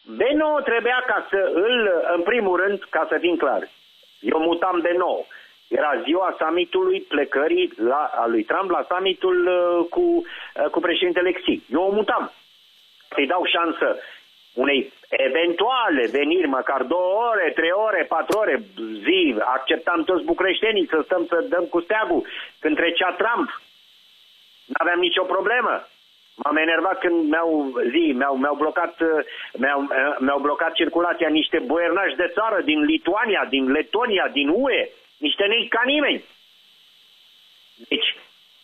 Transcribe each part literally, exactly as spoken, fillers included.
B nouă trebuia ca să îl, în primul rând, ca să fim clar, eu mutam B nouă. Era ziua summitului plecării la, a lui Trump la summitul uh, cu, uh, cu președintele Xi. Eu o mutam. Să-i dau șansă unei eventuale veniri, măcar două ore, trei ore, patru ore, zi, acceptam toți bucureștenii să stăm să dăm cu steagul. Când trecea Trump, n-aveam nicio problemă. M-am enervat când mi-au zi, mi-au, mi-au blocat, mi-au, mi-au blocat circulația niște boiernași de țară din Lituania, din Letonia, din U E, niște nei ca nimeni. Deci,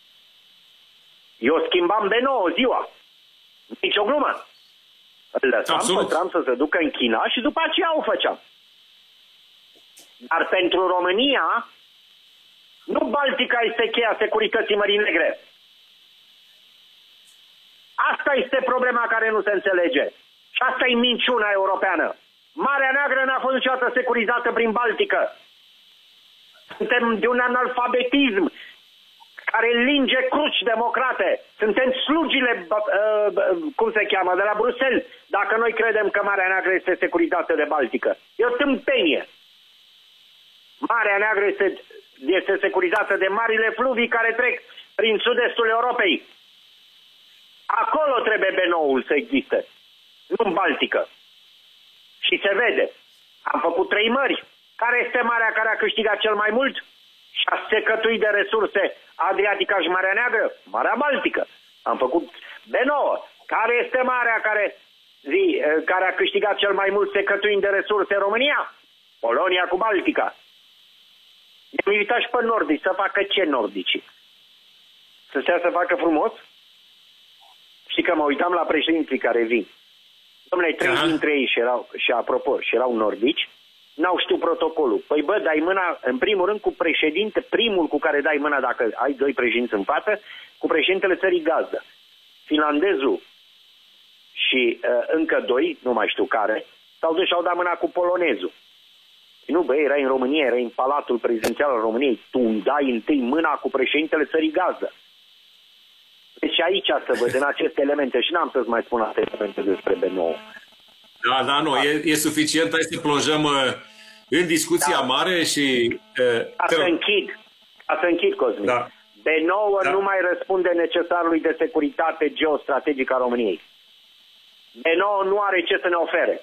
eu schimbam B nouă ziua. Nici o glumă. Îl lăsam pe Trump să se ducă în China și după aceea o făceam. Dar pentru România, nu Baltica este cheia securității Mării Negre. Asta este problema care nu se înțelege. Și asta e minciuna europeană. Marea Neagră n-a fost niciodată securizată prin Baltică. Suntem de un analfabetism care linge cruci democrate. Suntem slugile, uh, cum se cheamă, de la Bruxelles, dacă noi credem că Marea Neagră este securizată de Baltică. E o tâmpenie. Marea Neagră este, este securizată de marile fluvii care trec prin sud-estul Europei. Acolo trebuie B nouă-ul să existe, nu în Baltică. Și se vede. Am făcut trei mări. Care este marea care a câștigat cel mai mult și a secătuit de resurse Adriatica și Marea Neagră? Marea Baltică. Am făcut B nouă. Care este marea care, zi, care a câștigat cel mai mult secătuind de resurse România? Polonia cu Baltica. I-am invitat și pe nordici să facă ce nordici? Să stea să facă frumos? Știi că mă uitam la președinții care vin. Dom'le, trei da. dintre ei și erau, și apropo, și erau nordici, n-au știut protocolul. Păi bă, dai mâna, în primul rând, cu președinte, primul cu care dai mâna dacă ai doi președinți în față, cu președintele țării gazdă. Finlandezul și uh, încă doi, nu mai știu care, s-au dus și au dat mâna cu polonezul. Nu, bă, erai în România, erai în Palatul Prezidențial al României, tu îmi dai întâi mâna cu președintele țării gazdă. Deci aici să văd, în aceste elemente, și n-am să-ți mai spun alte elemente despre B nouă. Da, da, nu, e, e suficient, hai să plonjăm uh, în discuția da. mare și... Uh, ca să închid, ca să închid, Cosmin. Da. B nouă da. nu mai răspunde necesarului de securitate geostrategică a României. B nouă nu are ce să ne ofere.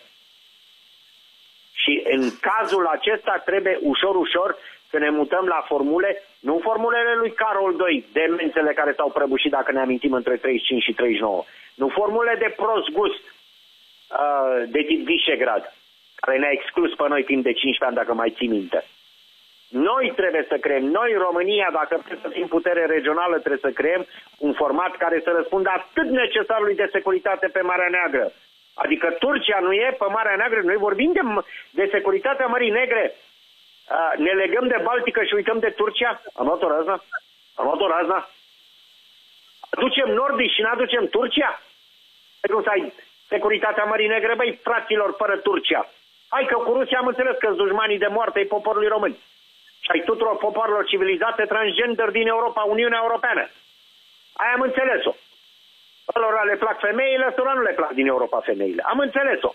Și în cazul acesta trebuie ușor, ușor să ne mutăm la formule, nu formulele lui Carol doi, demențele care s-au prăbușit, dacă ne amintim, între treizeci și cinci și treizeci și nouă. Nu formule de prost gust, uh, de tip Visegrad, care ne-a exclus pe noi timp de cincisprezece ani, dacă mai ții minte. Noi trebuie să creăm, noi România, dacă vrem să fim putere regională, trebuie să creăm un format care să răspundă atât necesarului de securitate pe Marea Neagră. Adică Turcia nu e pe Marea Neagră, noi vorbim de, de securitatea Mării Negre. Uh, ne legăm de Baltică și uităm de Turcia? Am luat o razna? Am luat o razna? Aducem nordici și n-aducem Turcia? Pe cum să ai securitatea Mării Negre, băi, fraților, fără Turcia. Hai că cu Rusia am înțeles că-s dușmanii de moarte ai poporului român. Și ai tuturor popoarelor civilizate transgender din Europa, Uniunea Europeană. Aia am înțeles-o. Ălora le plac femeile, ăstora nu le plac din Europa femeile. Am înțeles-o.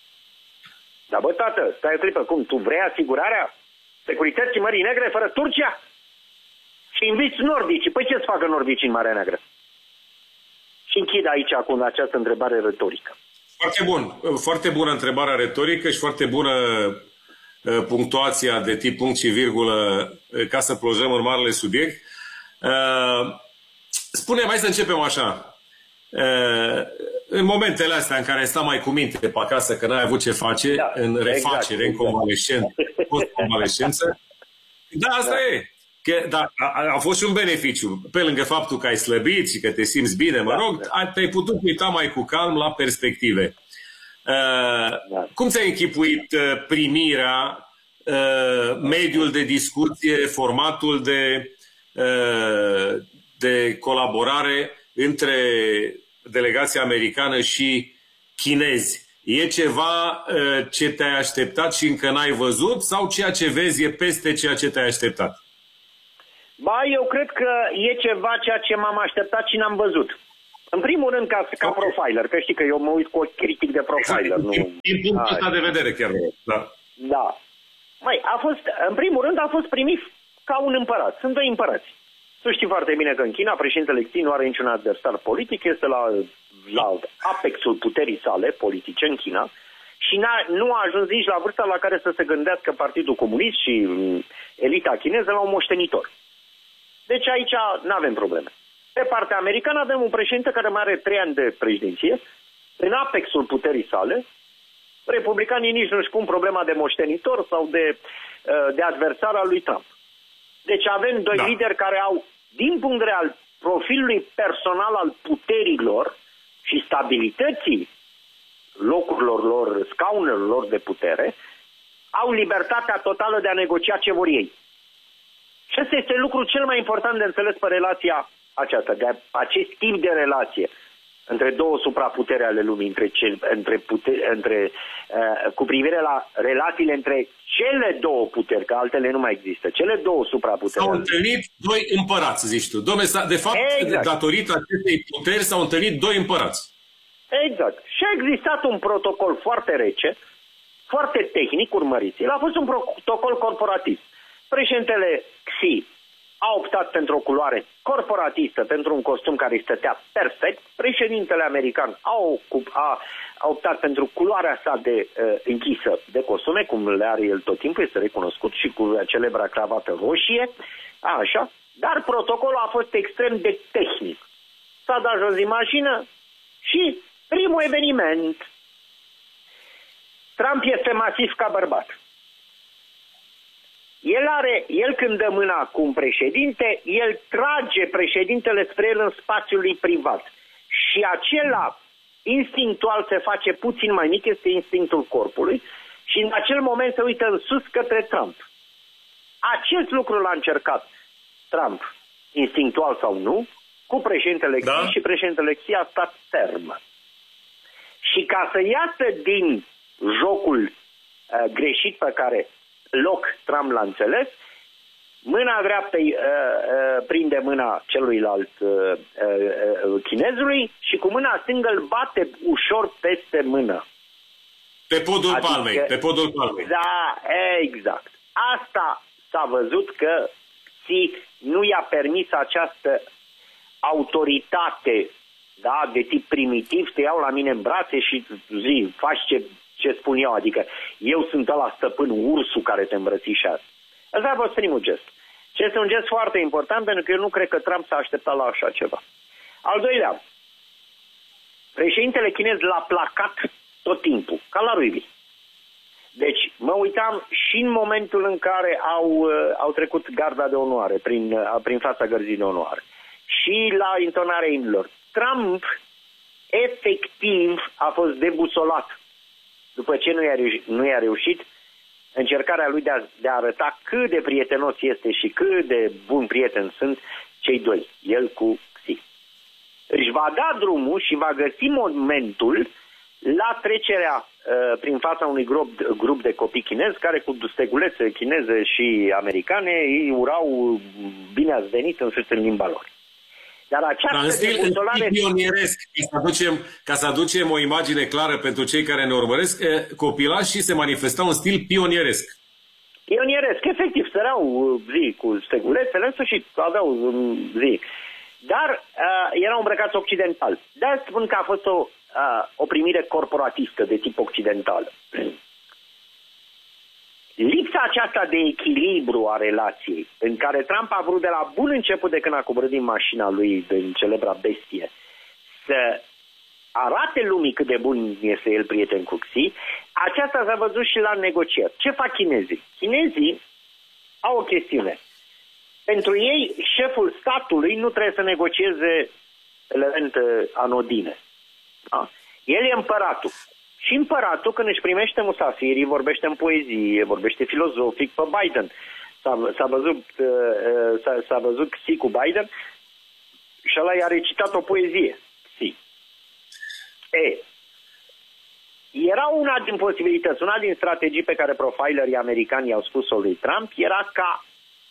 Dar bă, tată, stai o clipă, cum, tu vrei asigurarea securității Mării Negre fără Turcia? Și inviți nordicii. Păi ce-ți facă nordicii în Marea Neagră? Și închid aici acum această întrebare retorică. Foarte bun. Foarte bună întrebarea retorică și foarte bună uh, punctuația de tip punct și virgulă uh, ca să plonjăm în marele subiect. Uh, spune, hai să începem așa. Uh, în momentele astea în care stai mai cu minte pe acasă că n-ai avut ce face, da, în refacere, exact, în convalescență, post-convalescență, da, asta da. e. Că, da, a, a fost și un beneficiu. Pe lângă faptul că ai slăbit și că te simți bine, mă da, rog, da. te-ai putut uita mai cu calm la perspective. Uh, da. Cum ți-ai închipuit uh, primirea, uh, mediul de discuție, formatul de, uh, de colaborare între delegația americană și chinezi? E ceva uh, ce te-ai așteptat și încă n-ai văzut sau ceea ce vezi e peste ceea ce te-ai așteptat? Ba, eu cred că e ceva ceea ce m-am așteptat și n-am văzut. În primul rând, ca, ca okay. profiler, că știi că eu mă uit cu o critic de profiler. Exact. Nu... Din, din punctul ăsta de vedere chiar. Da. Da. Măi, a fost, în primul rând a fost primit ca un împărat. Sunt doi împărați. Tu știi foarte bine că în China președintele Xi nu are niciun adversar politic, este la, la apexul puterii sale politice în China și n-a, nu a ajuns nici la vârsta la care să se gândească Partidul Comunist și elita chineză la un moștenitor. Deci aici nu avem probleme. Pe partea americană avem un președinte care mai are trei ani de președinție, în apexul puterii sale. Republicanii nici nu-și pun problema de moștenitor sau de, de adversar al lui Trump. Deci avem doi da. lideri care au, din punct de vedere al profilului personal al puterilor și stabilității locurilor lor, scaunelor lor de putere, au libertatea totală de a negocia ce vor ei. Și ăsta este lucrul cel mai important de înțeles pe relația aceasta, de acest tip de relație între două supraputere ale lumii, între cel, între putere, între, uh, cu privire la relațiile între cele două puteri, că altele nu mai există, cele două supraputeri. S-au întâlnit doi împărați, zici tu. Dom'le, de fapt, exact. datorită acestei puteri s-au întâlnit doi împărați. Exact. Și a existat un protocol foarte rece, foarte tehnic, urmăriți. El a fost un protocol corporatist. Președintele Xi a optat pentru o culoare corporatistă, pentru un costum care îi stătea perfect. Președintele american a, a, a optat pentru culoarea sa de uh, închisă de costume, cum le are el tot timpul, este recunoscut, și cu celebra cravată roșie, așa. Dar protocolul a fost extrem de tehnic. S-a dat jos din mașină și primul eveniment. Trump este masiv ca bărbat. El are, el când dă mâna cu un președinte, el trage președintele spre el în spațiul lui privat. Și acela instinctual se face puțin mai mic, este instinctul corpului, și în acel moment se uită în sus către Trump. Acest lucru l-a încercat Trump, instinctual sau nu, cu președintele Xi, da? Și președintele Xi a stat ferm. Și ca să iasă din jocul uh, greșit pe care loc Trump l-a înțeles, mâna dreaptă uh, uh, prinde mâna celuilalt uh, uh, chinezului și cu mâna stângă îl bate ușor peste mână. Pe podul adică, palmei, pe podul palmei. Da, exact. Asta s-a văzut că Xi nu i-a permis această autoritate, da, de tip primitiv, te iau la mine în brațe și zi, faci ce ce spun eu, adică eu sunt ăla stăpân, ursul care te îmbrățișează. Ăsta a fost primul gest. Ce este un gest foarte important, pentru că eu nu cred că Trump s-a așteptat la așa ceva. Al doilea, președintele chinez l-a placat tot timpul, ca la Ruibii. Deci, mă uitam și în momentul în care au, au trecut garda de onoare, prin, prin fața gărzii de onoare, și la intonarea imnilor. Trump, efectiv, a fost debusolat. După ce nu i-a reușit, nu i-a reușit încercarea lui de a, de a arăta cât de prietenos este și cât de bun prieten sunt cei doi, el cu Xi. Își va da drumul și va găsi momentul la trecerea uh, prin fața unui grup, grup de copii chinezi care cu stegulețe chineze și americane îi urau bine ați venit în sus în limba lor. Dar această în stil, debutolare... în stil pionieresc, ca să, aducem, ca să aducem o imagine clară pentru cei care ne urmăresc, copilașii se manifestau în stil pionieresc. Pionieresc, efectiv, săreau zi cu stegulețele, în sfârșit, aveau zi. Dar uh, erau îmbrăcați occidental. De-aia spun că a fost o, uh, o primire corporatistă de tip occidental. Lipsa aceasta de echilibru a relației, în care Trump a vrut de la bun început de când a coborât din mașina lui, din celebra bestie, să arate lumii cât de bun este el prieten cu Xi, aceasta s-a văzut și la negocieri. Ce fac chinezii? Chinezii au o chestiune. Pentru ei, șeful statului nu trebuie să negocieze elemente anodine. Da? El e împăratul. Și împăratul, când își primește musafirii, vorbește în poezie, vorbește filozofic pe Biden. S-a, s-a văzut, s-a, s-a văzut Xi cu Biden și ăla i-a recitat o poezie. Xi. E, era una din posibilități, una din strategii pe care profilerii americani i-au spus-o lui Trump, era ca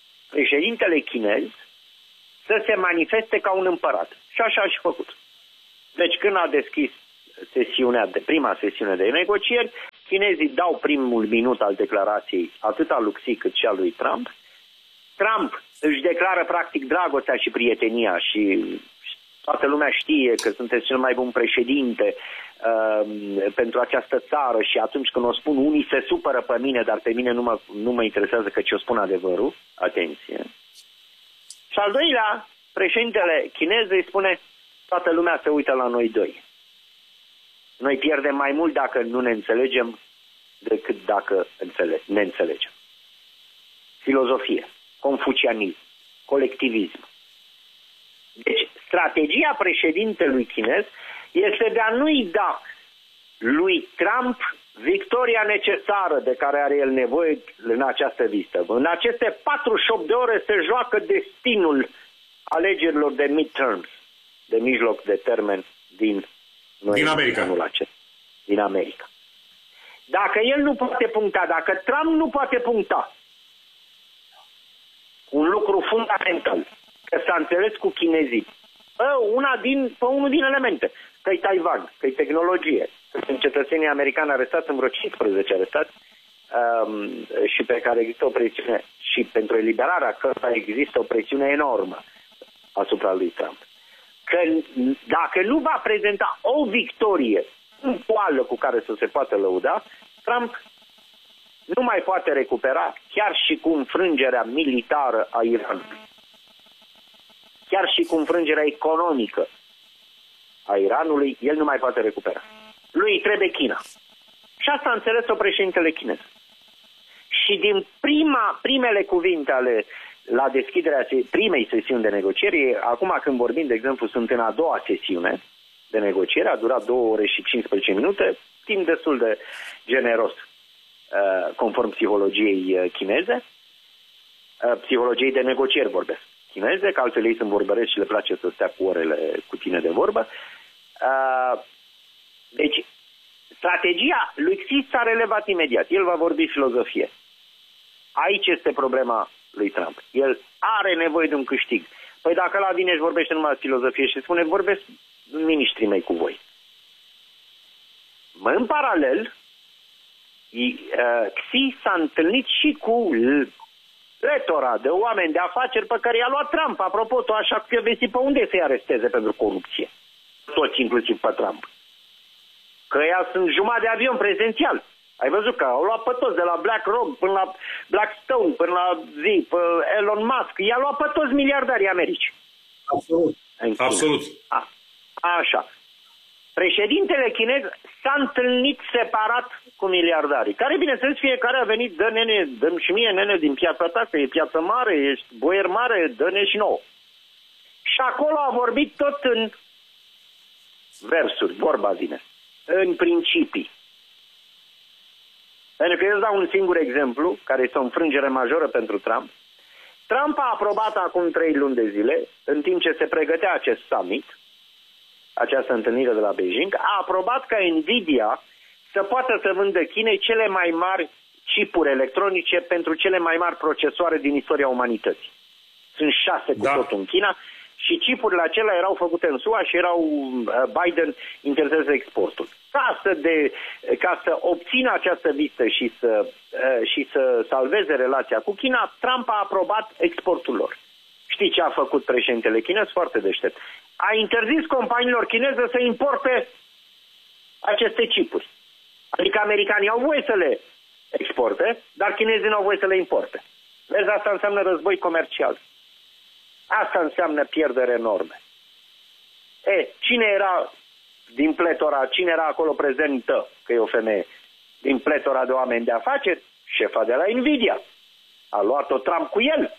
președintele chinez să se manifeste ca un împărat. Și așa a și făcut. Deci când a deschis sesiunea de, prima sesiune de negocieri, chinezii dau primul minut al declarației atât al lui Xi cât și al lui Trump. Trump își declară practic dragostea și prietenia și toată lumea știe că sunteți cel mai bun președinte uh, pentru această țară și atunci când o spun unii se supără pe mine, dar pe mine nu mă, nu mă interesează că ce o spun adevărul. Atenție. Și al doilea, președintele chinez îi spune toată lumea se uită la noi doi. Noi pierdem mai mult dacă nu ne înțelegem decât dacă înțele- ne înțelegem. Filozofie, confucianism, colectivism. Deci, strategia președintelui chinez este de a nu-i da lui Trump victoria necesară de care are el nevoie în această vizită. În aceste patruzeci și opt de ore se joacă destinul alegerilor de midterms, de mijloc de termen din, noi, din America. Anul acesta, din America. Dacă el nu poate puncta, dacă Trump nu poate puncta un lucru fundamental, că s-a înțeles cu chinezii, Bă, una din, pe unul din elemente, că e Taiwan, că e tehnologie, că sunt cetățenii americani arestați, în vreo cincisprezece arestați, um, și pe care există o presiune, și pentru eliberarea cărora există o presiune enormă asupra lui Trump. Că dacă nu va prezenta o victorie poală cu care să se poată lăuda, Trump nu mai poate recupera chiar și cu înfrângerea militară a Iranului. Chiar și cu înfrângerea economică a Iranului, el nu mai poate recupera. Lui trebuie China. Și asta a înțeles-o președintele chinez. Și din prima, primele cuvinte ale la deschiderea primei sesiuni de negocieri, acum când vorbim, de exemplu, sunt în a doua sesiune de negociere, a durat două ore și cincisprezece minute, timp destul de generos, conform psihologiei chineze, psihologiei de negocieri vorbesc chineze, că altfel ei sunt vorbăreți și le place să stea cu orele cu tine de vorbă. Deci, strategia lui Xi s-a relevat imediat. El va vorbi filozofie. Aici este problema lui Trump. El are nevoie de un câștig. Păi dacă la vine și vorbește numai filozofie și spune, vorbesc miniștrii mei cu voi. În paralel, Xi s-a întâlnit și cu letora de oameni de afaceri pe care i-a luat Trump. Apropo, tu așa că vezi pe unde să-i aresteze pentru corupție. Toți, inclusiv pe Trump. Că ea sunt jumătate de avion prezențial. Ai văzut că au luat pe toți, de la BlackRock până la Blackstone, până la zi, pe Elon Musk. I-a luat pe toți miliardarii Americii. Absolut. Absolut. A, așa. Președintele chinez s-a întâlnit separat cu miliardarii, care, bineînțeles, fiecare a venit, dă nene, dă și mie nene din piața ta, că e piață mare, ești boier mare, dă-ne și nouă. Și acolo a vorbit tot în versuri, vorba vine, în principii. Pentru că eu îți dau un singur exemplu, care este o înfrângere majoră pentru Trump. Trump a aprobat acum trei luni de zile, în timp ce se pregătea acest summit, această întâlnire de la Beijing, a aprobat ca Nvidia să poată să vândă Chinei cele mai mari chipuri electronice pentru cele mai mari procesoare din istoria umanității. Sunt șase cu da. Totul în China și chipurile acelea erau făcute în S U A și erau Biden interesează exportul. Ca să, de, ca să obțină această vizită și să, și să salveze relația cu China, Trump a aprobat exportul lor. Știi ce a făcut președintele chinez? Foarte deștept. A interzis companiilor chineze să importe aceste chipuri. Adică americanii au voie să le exporte, dar chinezii nu au voie să le importe. Vezi, asta înseamnă război comercial. Asta înseamnă pierdere enorme. E, cine era din pletora, cine era acolo prezentă, că e o femeie, din pletora de oameni de afaceri? Șefa de la Nvidia. A luat-o Trump cu el.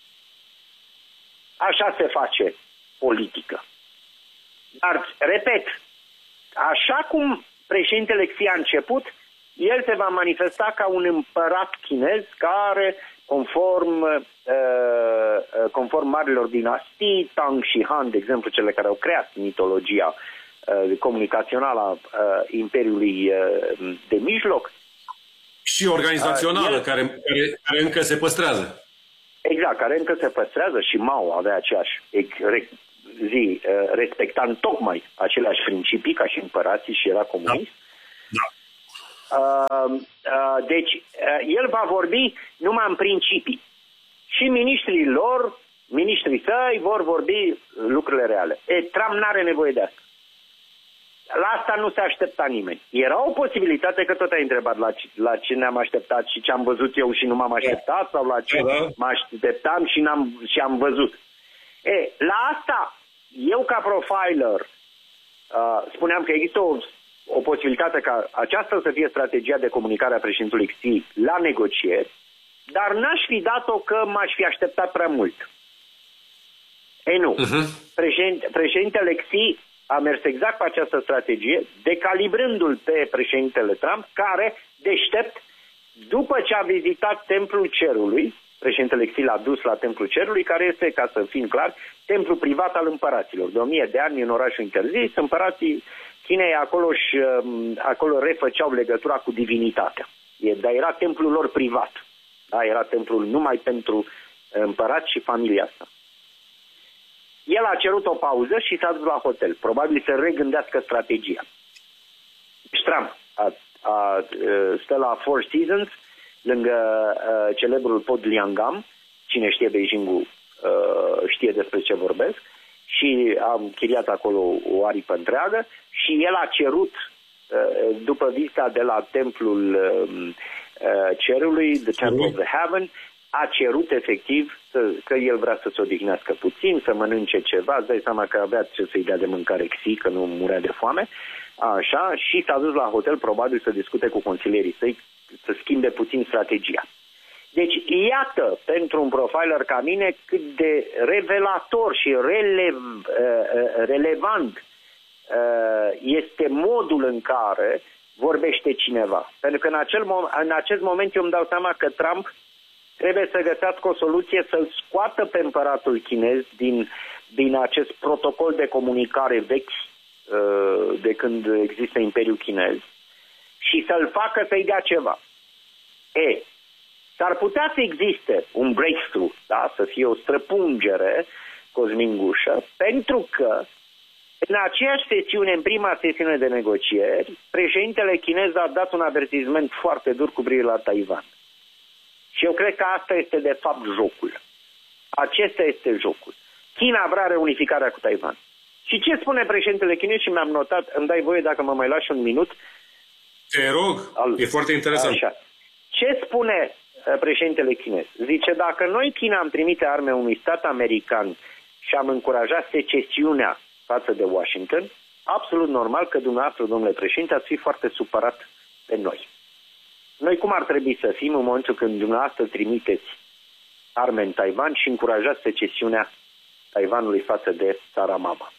Așa se face politică. Dar, repet, așa cum președintele Xi a început, el se va manifesta ca un împărat chinez care, conform, uh, conform marilor dinastii, Tang și Han, de exemplu, cele care au creat mitologia uh, comunicațională a uh, Imperiului uh, de Mijloc. Și organizațională, uh, el, care, care, care încă se păstrează. Exact, care încă se păstrează și Mao avea aceeași zi, respecta tocmai aceleași principii ca și împărații și era comunist. Da. Uh, uh, deci, uh, el va vorbi numai în principii. Și miniștrii lor, miniștrii săi, vor vorbi lucrurile reale. E, Trump n-are nevoie de asta. La asta nu se aștepta nimeni. Era o posibilitate, că tot ai întrebat la ce, la ce ne-am așteptat și ce am văzut eu și nu m-am așteptat, sau la ce da. mă așteptam și, n-am, și am văzut. E, la asta, eu ca profiler, uh, spuneam că există o, o posibilitate ca aceasta să fie strategia de comunicare a președintelui Xi la negocieri, dar n-aș fi dat-o că m-aș fi așteptat prea mult. Ei nu. Uh-huh. Președinte, președintele Xi a mers exact pe această strategie, decalibrându-l pe președintele Trump, care, deștept, după ce a vizitat Templul Cerului, președintele Xi l-a dus la Templul Cerului, care este, ca să fim clar, templul privat al împăraților. De o mie de ani în orașul interzis, împărații Chinei acolo, și, acolo refăceau legătura cu divinitatea. E, dar era templul lor privat. Da, era templul numai pentru împărați și familia asta. El a cerut o pauză și s-a dus la hotel. Probabil să regândească strategia. Trump a, a, a, stă la Four Seasons, lângă a, celebrul pod Liangam. Cine știe Beijing-ul a, știe despre ce vorbesc. Și am închiriat acolo o aripă întreagă. Și el a cerut, a, după vizita de la templul a, cerului, The Temple of the Heaven, a cerut efectiv să, că el vrea să se odihnească puțin, să mănânce ceva, îți dai seama că avea ce să-i dea de mâncare Xi, că nu murea de foame, așa, și s-a dus la hotel probabil să discute cu consilierii săi, să schimbe puțin strategia. Deci, iată, pentru un profiler ca mine, cât de revelator și relev, relevant este modul în care vorbește cineva. Pentru că în, acel mom- în acest moment eu îmi dau seama că Trump trebuie să găsească o soluție să-l scoată pe împăratul chinez din, din acest protocol de comunicare vechi uh, de când există Imperiul Chinez și să-l facă să-i dea ceva. E, s-ar putea să existe un breakthrough, da? Să fie o străpungere, Cosmin Gușă, pentru că în aceeași sesiune, în prima sesiune de negocieri, președintele chinez a dat un avertisment foarte dur cu privire la Taiwan. Și eu cred că asta este de fapt jocul. Acesta este jocul. China vrea reunificarea cu Taiwan. Și ce spune președintele chinez? Și mi-am notat, îmi dai voie dacă mă mai lași un minut? Te rog, al... e foarte interesant. Așa. Ce spune președintele chinez? Zice, dacă noi China am trimite arme unui stat american și am încurajat secesiunea față de Washington, absolut normal că dumneavoastră, domnule președinte, ați fi foarte supărat pe noi. Noi cum ar trebui să fim în momentul când dumneavoastră trimiteți arme în Taiwan și încurajați secesiunea Taiwanului față de țara mama?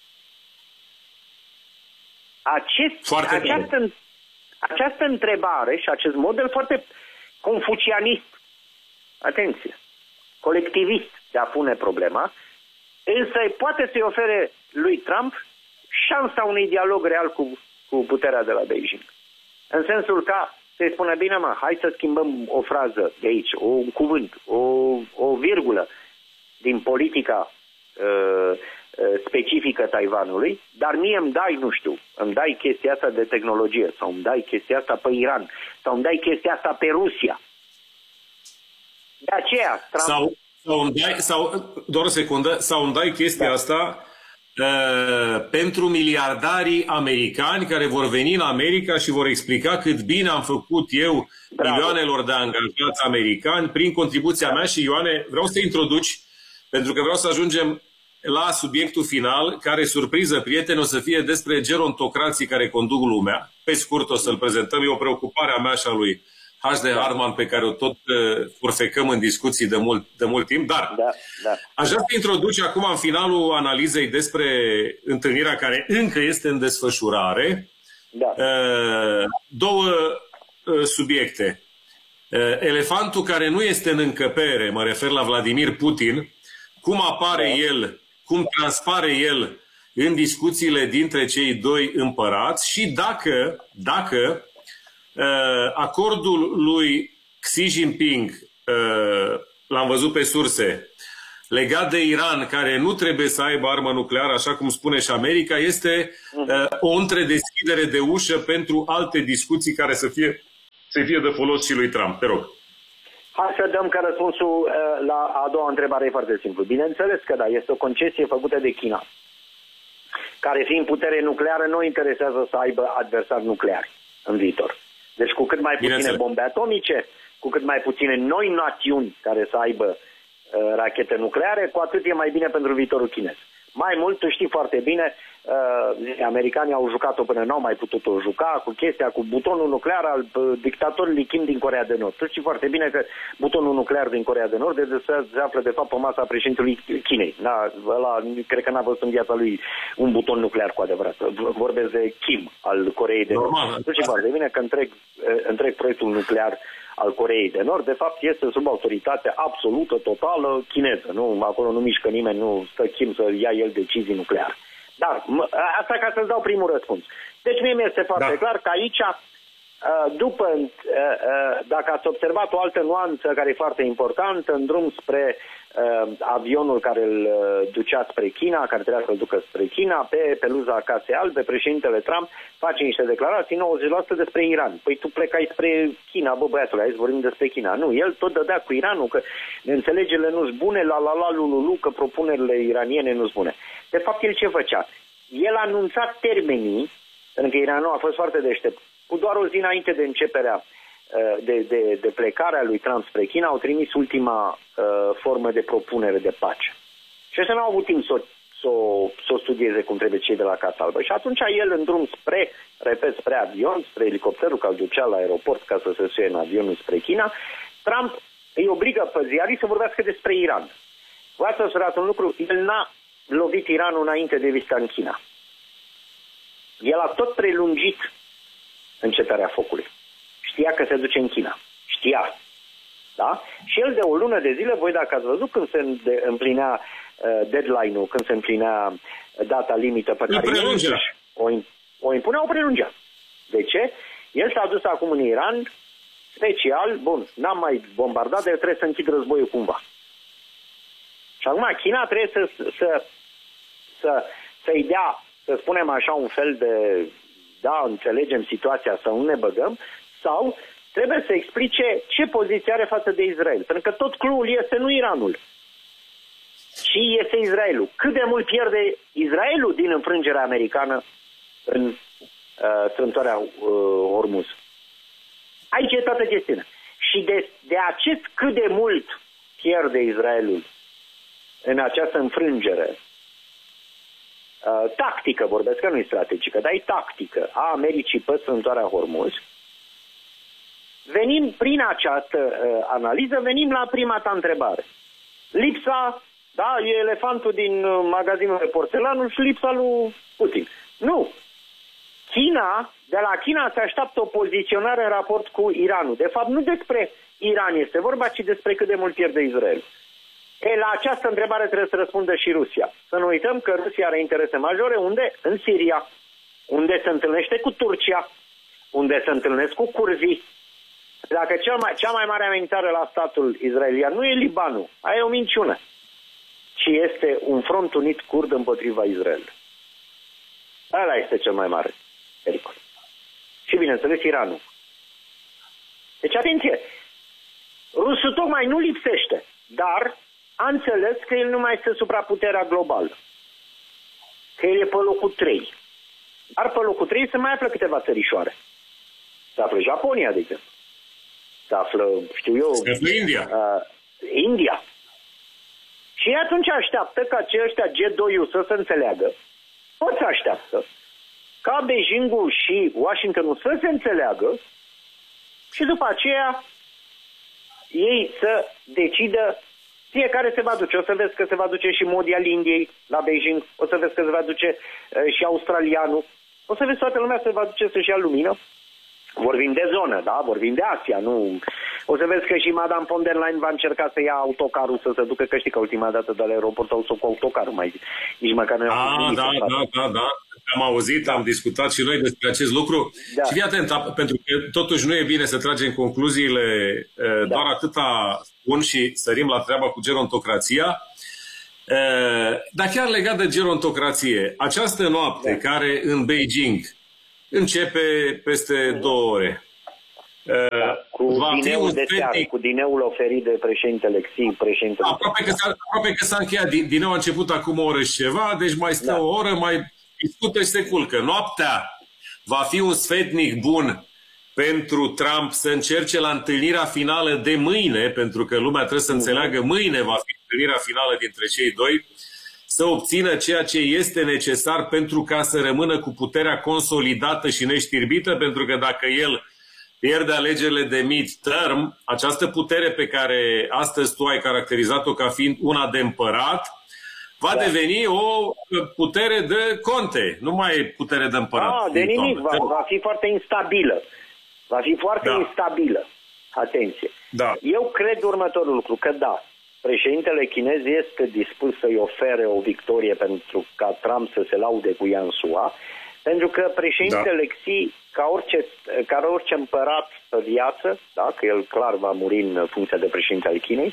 Acest, această, această întrebare și acest model foarte confucianist, atenție, colectivist de a pune problema, însă poate să-i ofere lui Trump șansa unui dialog real cu, cu puterea de la Beijing. În sensul că se spune, bine mă, hai să schimbăm o frază de aici, un cuvânt, o, o virgulă din politica uh, specifică Taiwanului, dar mie îmi dai, nu știu, îmi dai chestia asta de tehnologie, sau îmi dai chestia asta pe Iran, sau îmi dai chestia asta pe Rusia. De aceea... Trump... Sau, sau, îmi dai, sau, doar o secundă, sau îmi dai chestia da. asta uh, pentru miliardarii americani care vor veni în America și vor explica cât bine am făcut eu Bravo. milioanelor de angajați americani prin contribuția mea. Și, Ioane, vreau să te introduci, pentru că vreau să ajungem la subiectul final, care, surpriză, prieteni, o să fie despre gerontocrații care conduc lumea. Pe scurt o să-l prezentăm. E o preocupare a mea și a lui H D. Hartman, pe care o tot uh, urfecăm în discuții de mult, de mult timp. Dar da, da. aș vrea să introduci acum în finalul analizei despre întâlnirea care încă este în desfășurare. Da. Uh, două uh, subiecte. Uh, elefantul care nu este în încăpere, mă refer la Vladimir Putin, cum apare da. el, cum transpare el în discuțiile dintre cei doi împărați și dacă, dacă uh, acordul lui Xi Jinping, uh, l-am văzut pe surse, legat de Iran, care nu trebuie să aibă armă nucleară, așa cum spune și America, este uh, o întredeschidere de ușă pentru alte discuții care să fie, să fie de folos și lui Trump. Te rog. Hai să dăm că răspunsul uh, la a doua întrebare e foarte simplu. Bineînțeles că da, este o concesie făcută de China, care fiind putere nucleară nu interesează să aibă adversari nucleari în viitor. Deci cu cât mai puține bombe atomice, cu cât mai puține noi națiuni care să aibă uh, rachete nucleare, cu atât e mai bine pentru viitorul chinez. Mai mult, tu știi foarte bine, uh, americanii au jucat-o până n-au mai putut-o juca cu chestia, cu butonul nuclear al uh, dictatorului Kim din Coreea de Nord. Tu știi foarte bine că butonul nuclear din Coreea de Nord de se, se află de fapt pe masa președintelui Chinei. Da, ăla, cred că n-a văzut în viața lui un buton nuclear cu adevărat. Vorbesc de Kim al Coreei de Nord. Normal. Tu știi foarte bine că întreg, întreg proiectul nuclear al Coreei de Nord, de fapt, este sub autoritate absolută, totală, chineză. Nu, acolo nu mișcă nimeni, nu stă Kim să ia el decizii nucleare. Dar, asta ca să-ți dau primul răspuns. Deci mie mi-este foarte da. clar că aici, după, dacă ați observat o altă nuanță care e foarte importantă, în drum spre avionul care îl ducea spre China, care trebuia să-l ducă spre China, pe peluza Casei Albe, președintele Trump face niște declarații nouăzeci la sută despre Iran. Păi tu plecai spre China, bă băiatule, aici vorbim despre China. Nu, el tot dădea cu Iranul, că înțelegerile nu-s bune, la la la lululu, că propunerile iraniene nu-s bune. De fapt, el ce făcea? El a anunțat termenii, pentru că Iranul a fost foarte deștept. Cu doar o zi înainte de începerea De, de, de plecarea lui Trump spre China, au trimis ultima uh, formă de propunere de pace. Și ăștia n-au avut timp să o să, să studieze cum trebuie cei de la Casa Albă. Și atunci el, în drum spre, repet, spre avion, spre elicopterul care îl ducea la aeroport ca să se suie în avionul spre China, Trump îi obligă pe ziarii să vorbească despre Iran. Vreau să spun un lucru, el n-a lovit Iranul înainte de vizita în China. El a tot prelungit încetarea focului. Știa că se duce în China. Știa. Da? Și el de o lună de zile, voi dacă ați văzut când se împlinea uh, deadline-ul, când se împlinea data limită pe care o, o impunea, o prelungea. De ce? El s-a dus acum în Iran, special, bun, n-am mai bombardat, dar trebuie să închid războiul cumva. Și acum China trebuie să, să, să, să-i dea, să spunem așa, un fel de, da, înțelegem situația, să nu ne băgăm, sau trebuie să explice ce poziție are față de Israel. Pentru că tot cluul este nu Iranul, ci este Israelul. Cât de mult pierde Israelul din înfrângerea americană în uh, strâmtoarea uh, Hormuz. Aici e toată chestiunea. Și de, de acest cât de mult pierde Israelul în această înfrângere uh, tactică, vorbesc că nu e strategică, dar e tactică, a Americii pe strâmtoarea Hormuz, venim prin această uh, analiză, venim la prima ta întrebare. Lipsa, da, e elefantul din uh, magazinul de porțelanul și lipsa lui Putin. Nu. China, de la China se așteaptă o poziționare în raport cu Iranul. De fapt, nu despre Iran este vorba, ci despre cât de mult pierde Israel. E, la această întrebare trebuie să răspundă și Rusia. Să nu uităm că Rusia are interese majore. Unde? În Siria. Unde se întâlnește cu Turcia. Unde se întâlnesc cu curzii. Dacă cel mai, cea mai mare amenințare la statul israelian nu e Libanul, aia e o minciună, ci este un front unit curd împotriva Israel. Ăla este cel mai mare pericol. Și bineînțeles Iranul. Deci atenție, rusul tocmai nu lipsește, dar a înțeles că el nu mai este supraputerea globală. Că el e pe locul trei. Dar pe locul trei se mai află câteva țărișoare. Se află Japonia, de exemplu. Se află, știu eu, se India. Uh, India. Și atunci așteaptă ca aceștia G doi să se înțeleagă. Pot să așteaptă ca Beijingul și Washingtonul să se înțeleagă și după aceea ei să decidă fiecare se va duce. O să vezi că se va duce și Modi al Indiei la Beijing, o să vezi că se va duce uh, și australianul, o să vezi toată lumea se va duce să-și ia lumină. Vorbim de zonă, da? Vorbim de Asia, nu... O să vezi că și Madame von der Leyen va încerca să ia autocarul să se ducă, că știi că ultima dată de la aeroport au cu autocarul, mai nici măcar nu ah, da, da, da, da, am auzit, da. Am discutat și noi despre acest lucru. Da. Și fii atent, pentru că totuși nu e bine să tragem concluziile, da. Doar atâta spun și sărim la treaba cu gerontocrația. Dar chiar legat de gerontocrație, această noapte da. care în Beijing începe peste două ore, da, cu dineul de seară, cu dineul oferit de președintele Xi, președintele... Aproape că, s-a, aproape că s-a încheiat. Dineul a început acum o oră și ceva, deci mai stă da. o oră, mai discută și se culcă. Noaptea va fi un sfetnic bun pentru Trump să încerce la întâlnirea finală de mâine, pentru că lumea trebuie să înțeleagă, mâine va fi întâlnirea finală dintre cei doi, să obțină ceea ce este necesar pentru ca să rămână cu puterea consolidată și neștirbită, pentru că dacă el pierde alegerile de mid-term, această putere pe care astăzi tu ai caracterizat-o ca fiind una de împărat, va da. deveni o putere de conte, nu mai putere de împărat. Ah, de nimic, va, va fi foarte instabilă. Va fi foarte da. instabilă. Atenție. Da. Eu cred următorul lucru, că da, președintele chinez este dispus să-i ofere o victorie pentru ca Trump să se laude cu ea în S U A, pentru că președintele da. Xi, ca orice, ca orice împărat pe viață, da, că el clar va muri în funcția de președinte al Chinei,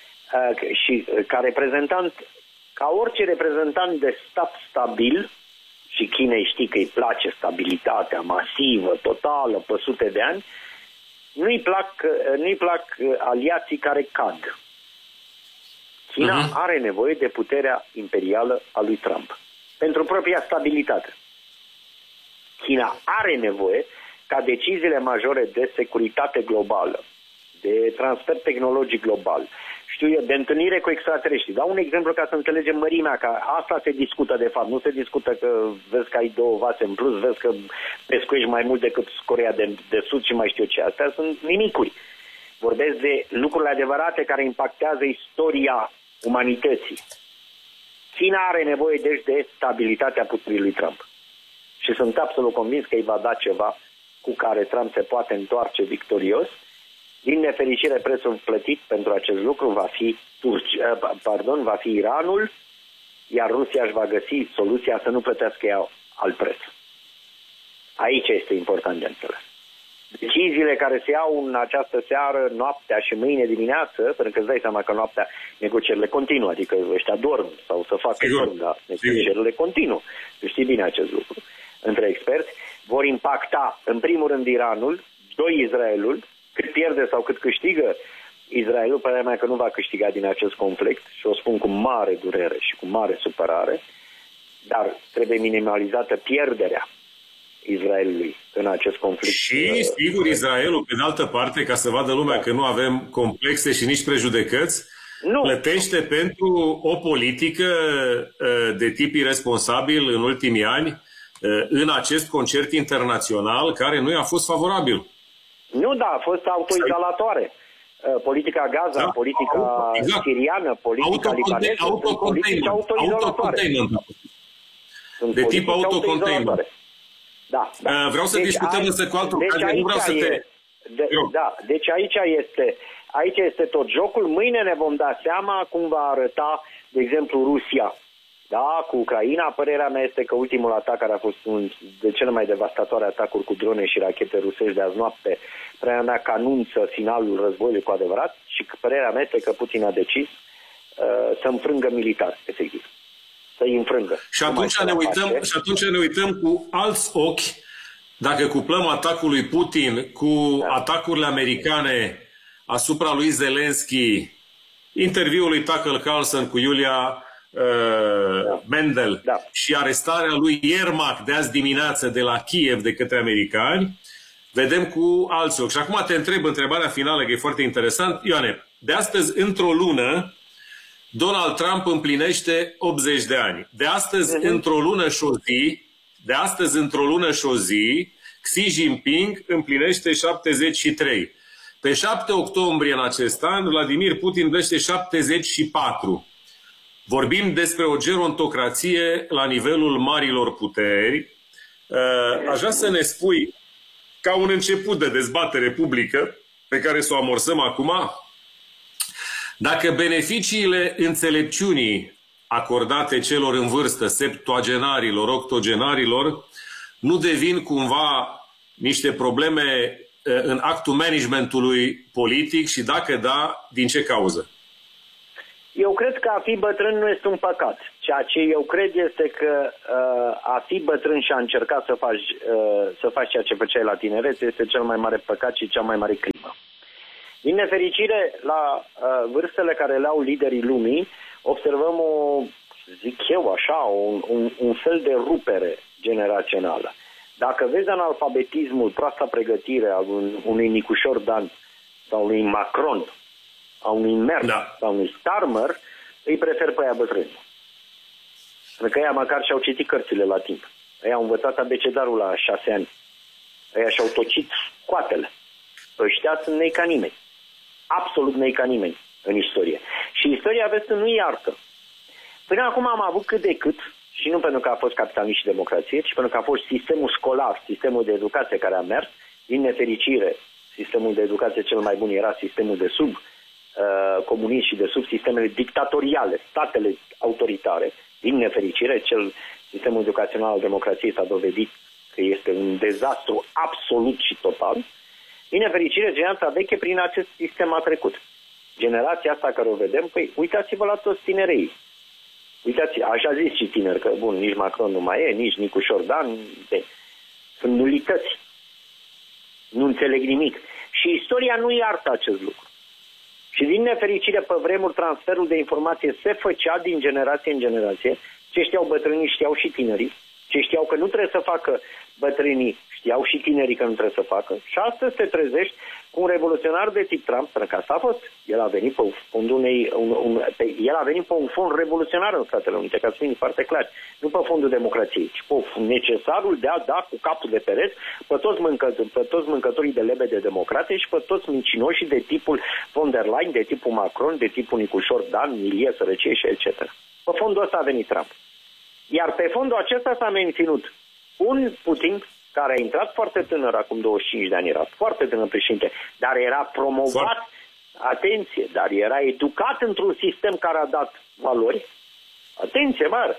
și ca reprezentant, ca orice reprezentant de stat stabil, și Chinei știi că îi place stabilitatea masivă, totală, pe sute de ani, nu-i plac, nu-i plac aliații care cad. China uh-huh. are nevoie de puterea imperială a lui Trump pentru propria stabilitate. China are nevoie ca deciziile majore de securitate globală, de transfer tehnologic global, știu eu, de întâlnire cu extraterestri. Dau un exemplu ca să înțelegem mărimea, că asta se discută de fapt. Nu se discută că vezi că ai două vase în plus, vezi că pescuiești mai mult decât Coreea de, de Sud și mai știu ce. Astea sunt nimicuri. Vorbesc de lucruri adevărate care impactează istoria umanității. China are nevoie deci de stabilitatea puterii lui Trump. Și sunt absolut convins că îi va da ceva cu care Trump se poate întoarce victorios. Din nefericire, prețul plătit pentru acest lucru va fi Turcia, pardon, va fi Iranul, iar Rusia își va găsi soluția să nu plătească ea alt preț. Aici este important de înțeles. Deciziile care se iau în această seară, noaptea și mâine dimineață, pentru că îți dai seama că noaptea negocierile continuă, adică ăștia dorm sau să facă dorm, dar negocierile continuă. Tu știi bine acest lucru. Între experți vor impacta, în primul rând, Iranul, doi, Israelul, cât pierde sau cât câștigă Israelul, părerea mea că nu va câștiga din acest conflict și o spun cu mare durere și cu mare supărare, dar trebuie minimalizată pierderea Israelului în acest conflict. Și, sigur, Israelul, pe de altă parte, ca să vadă lumea da. că nu avem complexe și nici prejudecăți, nu. plătește pentru o politică de tip irresponsabil în ultimii ani în acest concert internațional care nu i-a fost favorabil. Nu, da, a fost autoizolatoare. Politica Gaza, da, politica exact. siriană, politica libaneză, politici autoizolatoare. De tip autocontainment. Da, da. Vreau să deci discutăm însă cu altul. Deci nu vreau să te... de, da, deci aici este, aici este tot jocul. Mâine ne vom da seama cum va arăta, de exemplu, Rusia. Da, cu Ucraina. Părerea mea este că ultimul atac care a fost un de cele mai devastatoare atacuri cu drone și rachete rusești de azi noapte, părerea mea că anunță finalul războiului cu adevărat și părerea mea este că Putin a decis uh, să înfrângă militar, efectiv. Să-i înfrângă. Și atunci, ne uităm, și atunci ne uităm cu alți ochi, dacă cuplăm atacul lui Putin cu da. atacurile americane asupra lui Zelensky, interviul lui Tucker Carlson cu Iulia uh, da. Mendel da. și arestarea lui Yermak de azi dimineață de la Kiev de către americani, vedem cu alți ochi. Și acum te întreb întrebarea finală, că e foarte interesant. Ioane, de astăzi, într-o lună, Donald Trump împlinește optzeci de ani. De astăzi, uh-huh. într-o lună și o zi, de astăzi, într-o lună și o zi, Xi Jinping împlinește șaptezeci și trei. Pe șapte octombrie în acest an, Vladimir Putin împlinește șaptezeci și patru. Vorbim despre o gerontocrație la nivelul marilor puteri. Aș vrea să ne spui, ca un început de dezbatere publică, pe care să o amorsăm acum, dacă beneficiile înțelepciunii acordate celor în vârstă, septuagenarilor, octogenarilor, nu devin cumva niște probleme în actul managementului politic și dacă da, din ce cauză? Eu cred că a fi bătrân nu este un păcat. Ceea ce eu cred este că uh, a fi bătrân și a încerca să faci, uh, să faci ceea ce făceai la tineret este cel mai mare păcat și cea mai mare crimă. Din nefericire, la uh, vârstele care le au liderii lumii, observăm o, zic eu așa, un, un, un fel de rupere generațională. Dacă vezi analfabetismul, proasta pregătire a unui Nicușor Dan sau unui Macron, a unui Merz da. sau unui Starmer, îi prefer pe aia bătrâni. Pentru că ăia măcar și-au citit cărțile la timp. Ăia au învățat abecedarul la șase ani. Ăia și-au tocit coatele. Ăștia sunt nei ca nimeni. Absolut nei ca nimeni în istorie. Și istoria, vezi, nu iartă. Până acum am avut cât de cât, și nu pentru că a fost capitalism și democrație, ci pentru că a fost sistemul școlar, sistemul de educație care a mers. Din nefericire, sistemul de educație cel mai bun era sistemul de sub uh, comunism și de sub sistemele dictatoriale, statele autoritare. Din nefericire, cel sistemul educațional al democrației s-a dovedit că este un dezastru absolut și total. Din nefericire, generația veche prin acest sistem a trecut. Generația asta care o vedem, păi uitați-vă la toți tinerii. Uitați, așa zis și tineri, că bun, nici Macron nu mai e, nici Nicușor Dan, de, sunt nulități. Nu înțeleg nimic. Și istoria nu iartă acest lucru. Și din nefericire, pe vremuri, transferul de informație se făcea din generație în generație. Ce știau bătrânii, știau și tinerii. Ce știau că nu trebuie să facă bătrânii, știau și tinerii că nu trebuie să facă. Și astăzi te trezești cu un revoluționar de tip Trump, pentru că asta a fost. El a venit pe fondul unei, un, un, pe, el a venit pe un fond revoluționar în Statele Unite, ca să fim foarte clari. Nu pe fondul democrației, ci pe necesarul de a da cu capul de pereți pe toți, mâncă, pe toți mâncătorii de lebede democrate și pe toți mincinoșii de tipul von der Leyen, de tipul Macron, de tipul Nicușor Dan, milie, sărăcie și et cetera. Pe fondul ăsta a venit Trump. Iar pe fondul acesta s-a menținut un Putin care a intrat foarte tânăr, acum douăzeci și cinci de ani, era foarte tânăr președinte, dar era promovat, foarte. Atenție, dar era educat într-un sistem care a dat valori, atenție mare,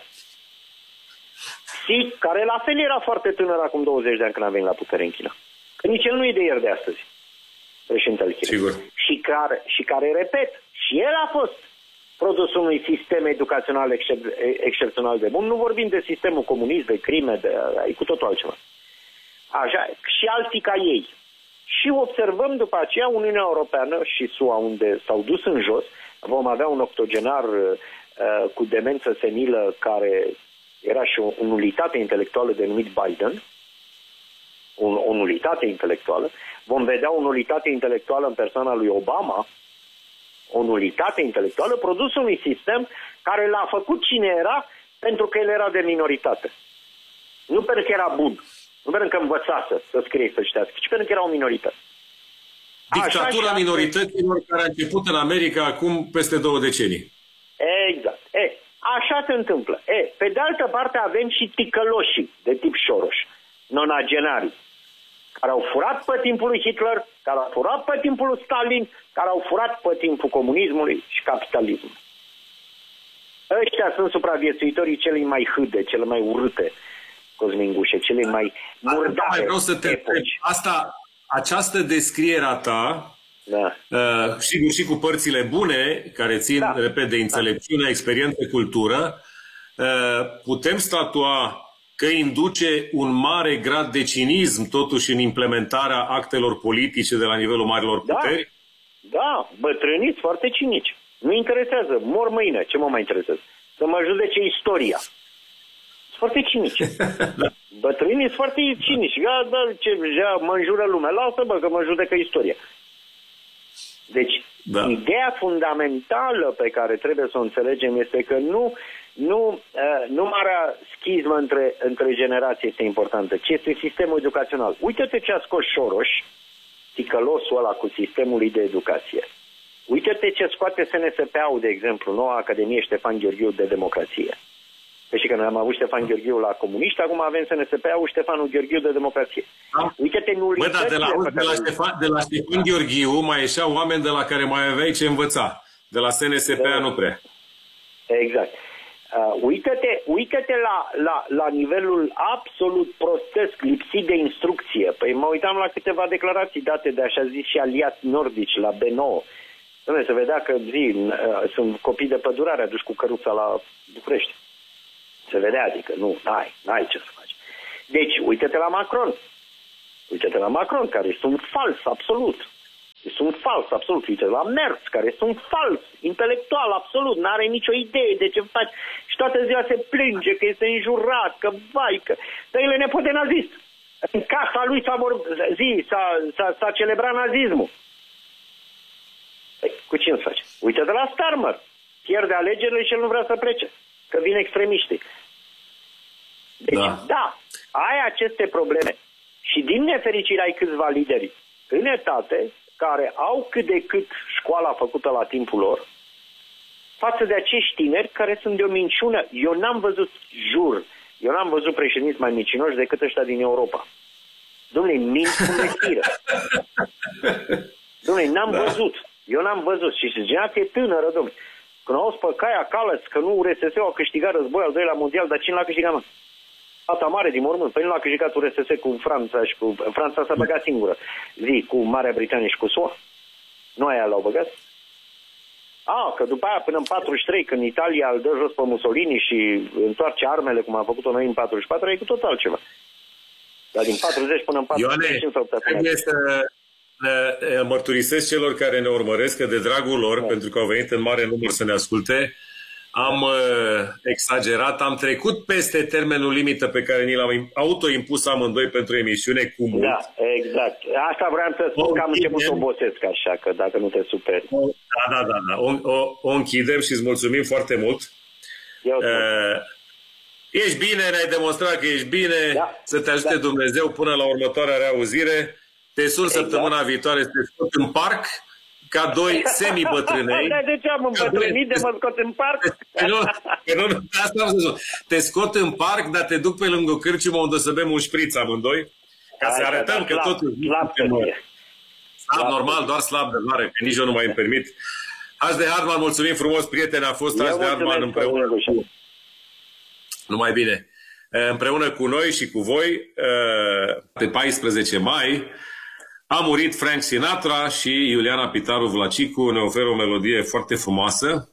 și care la fel era foarte tânăr acum douăzeci de ani când a venit la putere în China. Că nici el nu e de ieri de astăzi, președintele Chinei. Și care, și care, repet, și el a fost produsul unui sistem educațional excep- excepțional de bun. Nu vorbim de sistemul comunist, de crime, de, e cu totul altceva. Așa, și alții ca ei. Și observăm după aceea Uniunea Europeană și S U A, unde s-au dus în jos. Vom avea un octogenar uh, cu demență senilă care era și o, o nulitate intelectuală denumit Biden. Un, o nulitate intelectuală. Vom vedea o nulitate intelectuală în persoana lui Obama. O nulitate intelectuală produsă unui sistem care l-a făcut cine era pentru că el era de minoritate. Nu pentru că era bun. Nu pentru că învățase să scrie, să citească, ci pentru că era o minoritate. Dictatura așa, minorităților care a început în America acum peste două decenii. Exact. E, așa se întâmplă. E, pe de altă parte avem și ticăloșii de tip Soros, nonagenarii, care au furat pe timpul lui Hitler, care au furat pe timpul lui Stalin, care au furat pe timpul comunismului și capitalismului. Ăștia sunt supraviețuitorii celei mai hâde, cele mai urâte, Cosmingușe, cele mai murdare. Vreau să te întreb. Asta, această descriere a ta, da. uh, sigur și cu părțile bune, care țin, da. repet, de înțelepciune, da. experiență, cultură, uh, putem statua că induce un mare grad de cinism, totuși, în implementarea actelor politice de la nivelul marilor da. puteri? Da, bătrâniți foarte cinici. Nu interesează, mor mâine, ce mă mai interesează? Să mă judece istoria. Foarte cinici. Bătrânii sunt foarte cinici. Ia, da, ce, ia, mă înjură lumea. Lasă, bă, că mă judecă istoria. Deci, da. ideea fundamentală pe care trebuie să o înțelegem este că nu, nu, uh, nu marea schismă între, între generații este importantă, ci este sistemul educațional. Uite-te ce a scos Soros, ticălosul ăla cu sistemul lui de educație. Uite-te ce scoate S N S P-ul, de exemplu, noua Academie Ștefan Gheorghiu de Democrație. Deci că noi am avut Ștefan Gheorghiu la comuniști, acum avem S N S P-ul Ștefanul Gheorghiu de Democrație. Da. Uite-te nulitățile... Bă, dar de la, de, la Ștefan, de la Ștefan Gheorghiu mai ieșeau oameni de la care mai aveai ce învăța. De la S N S P-a nu prea. Exact. Uh, uite-te, uite-te la, la, la nivelul absolut prostesc, lipsit de instrucție. Păi mă uitam la câteva declarații date de așa zis și aliați nordici la B nouă. Dom'le, se vedea că zi, sunt copii de pădurare aduși cu căruța la București. Se vedea, adică nu, n-ai, n-ai ce să faci. Deci, uite-te la Macron. Uite-te la Macron, care sunt fals, absolut. Sunt fals, absolut. Uite la Merz, care sunt fals, intelectual, absolut. N-are nicio idee de ce faci. Și toată ziua se plânge că este înjurat, că vai, că... Dar el e nepot de nazist. În casa lui s-a, vor... zi, s-a, s-a, s-a celebrat nazismul. Păi, cu cine să faci? Uite-te la Starmer. Pierde alegerile și el nu vrea să plece. Că vin extremiștii. Deci, da, da, ai aceste probleme. Și din nefericire ai câțiva lideri în etate care au cât de cât școala făcută la timpul lor, față de acești tineri care sunt de o minciună. Eu n-am văzut, jur, eu n-am văzut președinți mai mincinoși decât ăștia din Europa. Dom'le, mint cum le stiră. Dom'le, n-am da. văzut. Eu n-am văzut. Și generație tânără, dom'le. Când auzi pe Caia Kallas că nu U R S S-ul a câștigat războiul al doilea mondial, dar cine l-a câștigat, mă? Tata mare din mormânt. Păi nu l-a câștigat U R S S cu Franța și cu... Franța s-a băgat singură. Zi, cu Marea Britanie și cu S U A. Nu aia l-au băgat? A, că după aia până în patruzeci și trei, când Italia îl dă jos pe Mussolini și întoarce armele, cum a făcut-o noi în patruzeci și patru, e cu tot altceva. Dar din patruzeci până în patruzeci și cinci trebuie să ne mărturisesc celor care ne urmăresc că de dragul lor, da. pentru că au venit în mare număr să ne asculte, am uh, exagerat, am trecut peste termenul limită pe care ni l-am autoimpus amândoi pentru emisiune cu mult. Da, exact. Asta vreau să spun, o că am început să obosesc așa, că dacă nu te superi. Da, da, da. da. O, o, o închidem și îți mulțumim foarte mult. Uh, ești bine, ne-ai demonstrat că ești bine, da. să te ajute da. Dumnezeu până la următoarea reauzire. Te sun exact. săptămâna viitoare să te scot în parc ca doi semi-bătrânei. Dar de ce am îmbătrânit de mă scot în parc? Că nu, că nu, asta am să spun. Te scot în parc, dar te duc pe lângă cârciumă unde să bem un șpriț amândoi, ca să arătăm da, că slab, totul... Slab, slab normal, doar slab de mare, că nici eu nu mai îmi permit. H D Hartman, mulțumim frumos, prieten, a fost H D Hartman împreună cu... Numai bine. Împreună cu noi și cu voi, pe paisprezece mai, a murit Frank Sinatra și Iuliana Pitaru Vlacicu ne oferă o melodie foarte frumoasă.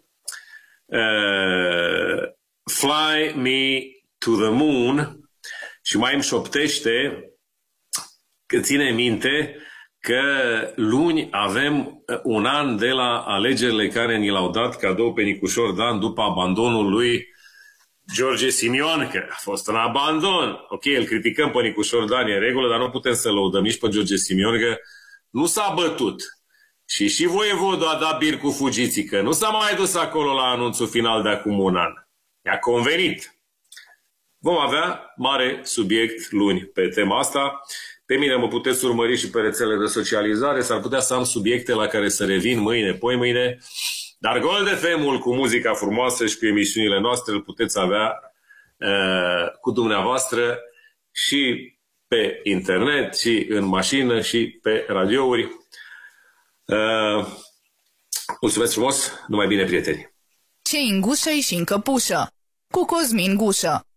Uh, Fly Me to the Moon. Și mai îmi șoptește că ține minte că luni avem un an de la alegerile care ni l-au dat cadou pe Nicușor Dan după abandonul lui George Simion, că a fost un abandon. Ok, îl criticăm pe Nicușor Dan, e în regulă, dar nu putem să lăudăm nici pe George Simion, că nu s-a bătut. Și și voievodul a dat bir cu fugițică. Nu s-a mai dus acolo la anunțul final de acum un an. I-a convenit. Vom avea mare subiect luni pe tema asta. Pe mine mă puteți urmări și pe rețelele de socializare. S-ar putea să am subiecte la care să revin mâine, poi mâine. Dar Gold F M-ul cu muzica frumoasă și cu emisiunile noastre îl puteți avea uh, cu dumneavoastră și pe internet, și în mașină, și pe radiouri. Uh, mulțumesc frumos, numai bine, prieteni! Ce în gușă și în căpușă, cu Cosmin Gușă.